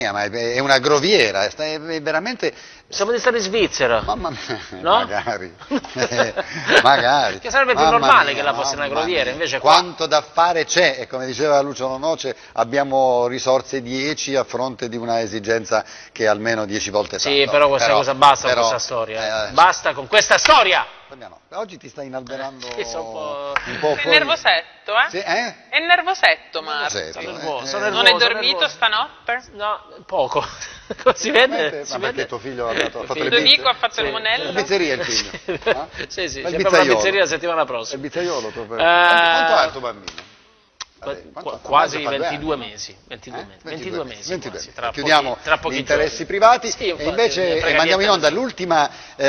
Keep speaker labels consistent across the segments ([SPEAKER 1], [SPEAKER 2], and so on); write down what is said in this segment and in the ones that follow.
[SPEAKER 1] Ma è una groviera, è veramente...
[SPEAKER 2] Siamo di stare in Svizzera.
[SPEAKER 1] Mamma mia,
[SPEAKER 2] no?
[SPEAKER 1] Magari. Magari.
[SPEAKER 2] Che sarebbe più normale che la fosse una groviera, invece qua...
[SPEAKER 1] Quanto da fare c'è, e come diceva Lucio Noce, abbiamo risorse 10 a fronte di una esigenza che almeno 10 volte fa.
[SPEAKER 2] Sì, però questa cosa basta con questa storia. Basta con questa storia!
[SPEAKER 1] Oggi ti stai inalberando
[SPEAKER 2] Sì, sono
[SPEAKER 1] un po'
[SPEAKER 3] È nervosetto, eh?
[SPEAKER 1] Sì,
[SPEAKER 3] È nervosetto, Marco.
[SPEAKER 2] Sono nervoso,
[SPEAKER 3] Non hai dormito stanotte?
[SPEAKER 2] No, poco. Si vede?
[SPEAKER 1] Ma perché tuo figlio ha fatto le
[SPEAKER 3] Ludovico ha fatto
[SPEAKER 2] Sì.
[SPEAKER 3] il monello?
[SPEAKER 1] La pizzeria il figlio?
[SPEAKER 2] Sì, sì,
[SPEAKER 1] Ma il
[SPEAKER 2] c'è proprio la
[SPEAKER 1] pizzaiolo?
[SPEAKER 2] pizzeria la settimana
[SPEAKER 1] È
[SPEAKER 2] prossima.
[SPEAKER 1] il pizzaiolo tuo Quanto ha il tuo bambino?
[SPEAKER 2] Quasi
[SPEAKER 1] fa
[SPEAKER 2] 22
[SPEAKER 1] anni?
[SPEAKER 2] mesi. 22 mesi.
[SPEAKER 1] 22.
[SPEAKER 2] Quasi, tra
[SPEAKER 1] Chiudiamo
[SPEAKER 2] pochi
[SPEAKER 1] gli interessi
[SPEAKER 2] giorni.
[SPEAKER 1] privati
[SPEAKER 2] Sì, infatti,
[SPEAKER 1] e invece mandiamo in onda l'ultima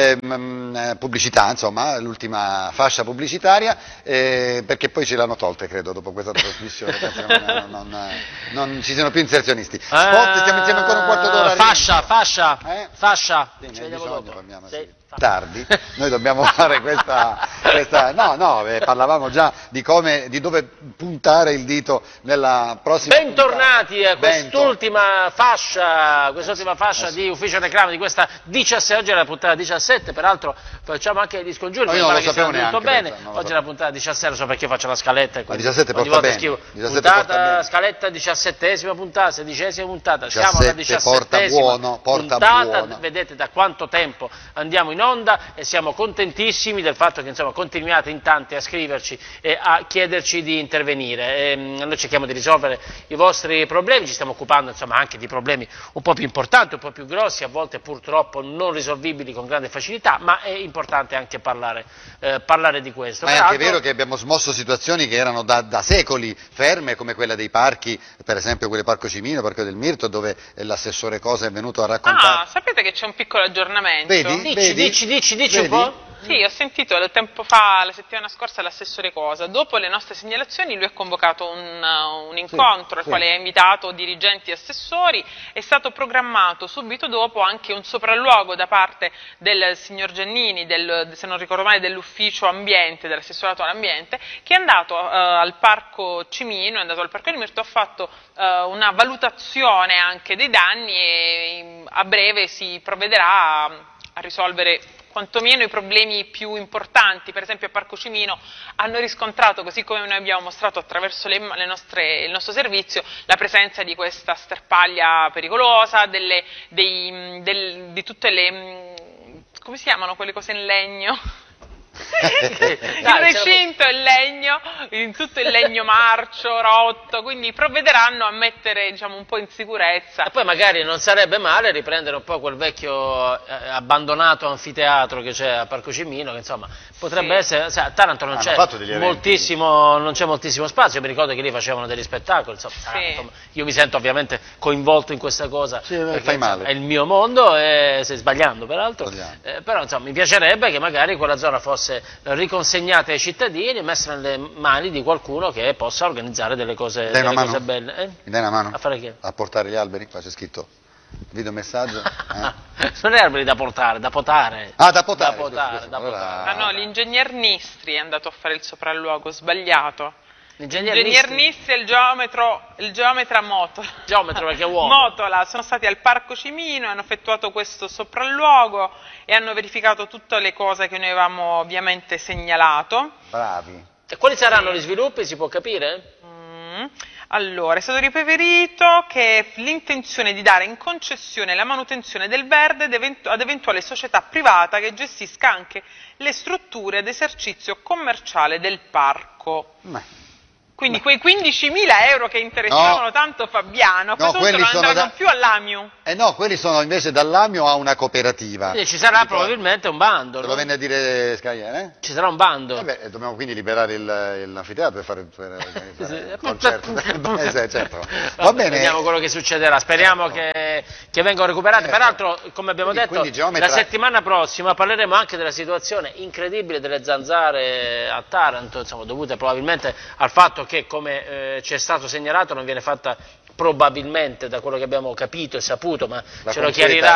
[SPEAKER 1] pubblicità, insomma, l'ultima fascia pubblicitaria, perché poi ce l'hanno tolte, credo, dopo questa trasmissione, penso che non ci siano più inserzionisti. Spot, stiamo insieme ancora un quarto d'ora.
[SPEAKER 2] Fascia.
[SPEAKER 1] Sì,
[SPEAKER 2] Ci vediamo dopo.
[SPEAKER 1] Sì. Tardi, noi dobbiamo fare questa parlavamo già di dove puntare il dito nella prossima
[SPEAKER 2] Bentornati a quest'ultima fascia di Ufficio Reclami di questa 17, oggi è la puntata 17, peraltro facciamo anche gli scongiuri,
[SPEAKER 1] io non lo sapevo neanche,
[SPEAKER 2] bene. Oggi è la puntata 17, non so perché faccio la scaletta.
[SPEAKER 1] La 17
[SPEAKER 2] ogni
[SPEAKER 1] porta
[SPEAKER 2] volta
[SPEAKER 1] bene.
[SPEAKER 2] scrivo
[SPEAKER 1] 17 porta bene.
[SPEAKER 2] scaletta 17esima puntata, 16esima puntata, siamo alla
[SPEAKER 1] 17 porta
[SPEAKER 2] 17esima
[SPEAKER 1] buono,
[SPEAKER 2] puntata,
[SPEAKER 1] buono.
[SPEAKER 2] vedete da quanto tempo andiamo in onda e siamo contentissimi del fatto che insomma continuiate in tanti a scriverci e a chiederci di intervenire. Noi cerchiamo di risolvere i vostri problemi, ci stiamo occupando insomma anche di problemi un po' più importanti, un po' più grossi, a volte purtroppo non risolvibili con grande facilità, ma è importante anche parlare di questo.
[SPEAKER 1] Ma è anche vero che abbiamo smosso situazioni che erano da secoli ferme, come quella dei parchi, per esempio quelle Parco Cimino, Parco del Mirto, dove l'assessore Cosa è venuto a raccontare.
[SPEAKER 3] Ah, sapete che c'è un piccolo aggiornamento?
[SPEAKER 1] Vedi?
[SPEAKER 2] Dici un po'.
[SPEAKER 3] Sì, ho sentito tempo fa, la settimana scorsa, l'assessore Cosa. Dopo le nostre segnalazioni lui ha convocato un incontro al quale ha invitato dirigenti e assessori. È stato programmato subito dopo anche un sopralluogo da parte del signor Giannini, se non ricordo male, dell'ufficio ambiente, dell'assessorato all'ambiente, che è andato al Parco Cimino, è andato al Parco del Mirto, ha fatto una valutazione anche dei danni e a breve si provvederà a risolvere quantomeno i problemi più importanti. Per esempio a Parco Cimino hanno riscontrato, così come noi abbiamo mostrato attraverso il nostro servizio, la presenza di questa sterpaglia pericolosa, di tutte le, come si chiamano quelle cose in legno? Il recinto è legno, in tutto il legno marcio, rotto, quindi provvederanno a mettere, diciamo, un po' in sicurezza.
[SPEAKER 2] E poi magari non sarebbe male riprendere un po' quel vecchio abbandonato anfiteatro che c'è a Parco Cimino, che insomma potrebbe essere, a Taranto non c'è moltissimo spazio, io mi ricordo che lì facevano degli spettacoli, insomma, io mi sento ovviamente coinvolto in questa cosa, perché
[SPEAKER 1] male.
[SPEAKER 2] È il mio mondo, e stai sbagliando peraltro, però insomma mi piacerebbe che magari quella zona fosse riconsegnate ai cittadini e messe nelle mani di qualcuno che possa organizzare delle cose belle.
[SPEAKER 1] Mi dai una mano?
[SPEAKER 2] A fare che?
[SPEAKER 1] A portare gli alberi? Qua c'è scritto videomessaggio.
[SPEAKER 2] Non è alberi da portare, da potare.
[SPEAKER 1] Ah, da potare.
[SPEAKER 3] Ah no, l'ingegner Nistri è andato a fare il sopralluogo, sbagliato.
[SPEAKER 2] L'ingegner
[SPEAKER 3] Nistri e il geometra Motola.
[SPEAKER 2] Geometra perché è uomo.
[SPEAKER 3] Motola sono stati al Parco Cimino, hanno effettuato questo sopralluogo e hanno verificato tutte le cose che noi avevamo ovviamente segnalato.
[SPEAKER 1] Bravi.
[SPEAKER 2] E quali saranno gli sviluppi, si può capire?
[SPEAKER 3] Allora, è stato ripeverito che l'intenzione di dare in concessione la manutenzione del verde ad eventuale società privata che gestisca anche le strutture ad esercizio commerciale del parco. Quindi quei 15.000 euro che interessavano tanto Fabiano, a questo punto non andranno più all'Amiu.
[SPEAKER 1] No, quelli sono invece dall'Amiu a una cooperativa.
[SPEAKER 2] Quindi ci sarà probabilmente un bando.
[SPEAKER 1] Lo venne a dire Scagliere?
[SPEAKER 2] Ci sarà un bando.
[SPEAKER 1] Dobbiamo quindi liberare l'anfiteatro per fare il concerto. Certo. Va bene.
[SPEAKER 2] Vediamo quello che succederà, speriamo che vengano recuperati. Peraltro, come abbiamo detto, la settimana prossima parleremo anche della situazione incredibile delle zanzare a Taranto, insomma, dovute probabilmente al fatto che, come ci è stato segnalato, non viene fatta probabilmente, da quello che abbiamo capito e saputo, ma ce lo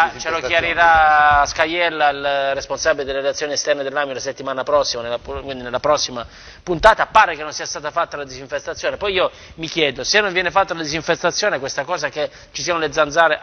[SPEAKER 2] chiarirà Scaiella, il responsabile delle relazioni esterne dell'Amiu, la settimana prossima, quindi nella prossima puntata. Pare che non sia stata fatta la disinfestazione. Poi io mi chiedo, se non viene fatta la disinfestazione, questa cosa che ci siano le zanzare